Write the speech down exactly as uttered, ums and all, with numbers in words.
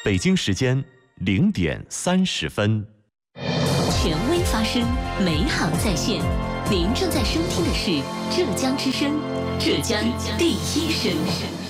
北京时间零点三十分。 权威发声，美好在线。您正在收听的是浙江之声，浙江第一声。